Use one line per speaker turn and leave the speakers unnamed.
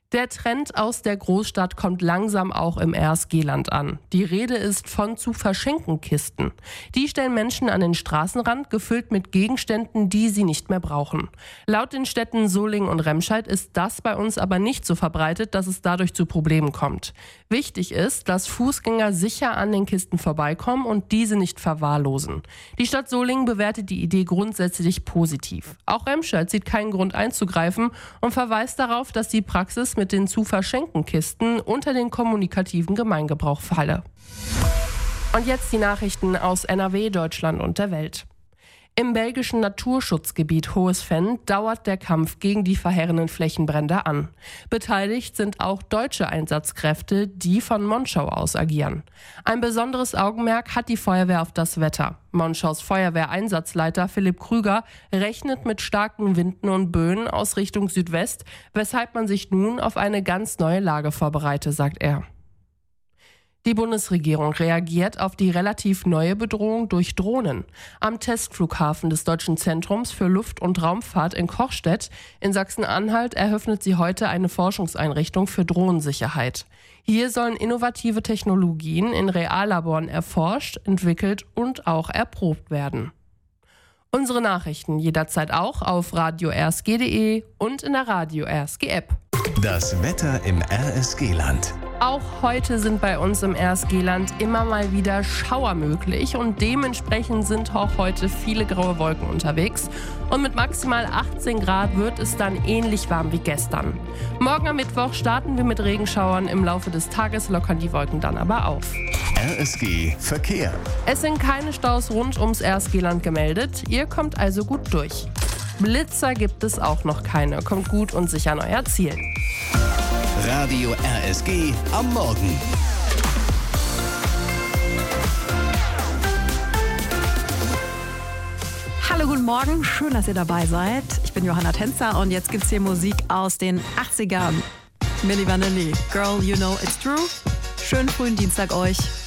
Der Trend aus der Großstadt kommt langsam auch im RSG-Land an. Die Rede ist von zu verschenken Kisten. Die stellen Menschen an den Straßenrand, gefüllt mit Gegenständen, die sie nicht mehr brauchen. Laut den Städten Solingen und Remscheid ist das bei uns aber nicht so verbreitet, dass es dadurch zu Problemen kommt. Wichtig ist, dass Fußgänger sicher an den Kisten vorbeikommen und diese nicht verwahrlosen. Die Stadt Solingen bewertet die Idee grundsätzlich positiv. Auch Remscheid sieht keinen Grund einzugreifen und verweist darauf, dass die Praxis mit den zu verschenken Kisten unter den kommunikativen Gemeingebrauch falle. Und jetzt die Nachrichten aus NRW, Deutschland und der Welt. Im belgischen Naturschutzgebiet Hohes Venn dauert der Kampf gegen die verheerenden Flächenbrände an. Beteiligt sind auch deutsche Einsatzkräfte, die von Monschau aus agieren. Ein besonderes Augenmerk hat die Feuerwehr auf das Wetter. Monschaus Feuerwehreinsatzleiter Philipp Krüger rechnet mit starken Winden und Böen aus Richtung Südwest, weshalb man sich nun auf eine ganz neue Lage vorbereite, sagt er. Die Bundesregierung reagiert auf die relativ neue Bedrohung durch Drohnen. Am Testflughafen des Deutschen Zentrums für Luft- und Raumfahrt in Kochstedt in Sachsen-Anhalt eröffnet sie heute eine Forschungseinrichtung für Drohnensicherheit. Hier sollen innovative Technologien in Reallaboren erforscht, entwickelt und auch erprobt werden. Unsere Nachrichten jederzeit auch auf radio-rsg.de und in der Radio-RSG-App.
Das Wetter im RSG-Land.
Auch heute sind bei uns im RSG-Land immer mal wieder Schauer möglich und dementsprechend sind auch heute viele graue Wolken unterwegs. Und mit maximal 18 Grad wird es dann ähnlich warm wie gestern. Morgen am Mittwoch starten wir mit Regenschauern, im Laufe des Tages lockern die Wolken dann aber auf.
RSG Verkehr.
Es sind keine Staus rund ums RSG-Land gemeldet, ihr kommt also gut durch. Blitzer gibt es auch noch keine, kommt gut und sicher an euer Ziel.
Radio RSG am Morgen.
Hallo, guten Morgen. Schön, dass ihr dabei seid. Ich bin Johanna Tänzer und jetzt gibt's hier Musik aus den 80ern. Milli Vanilli, Girl, You Know It's True. Schönen frühen Dienstag euch.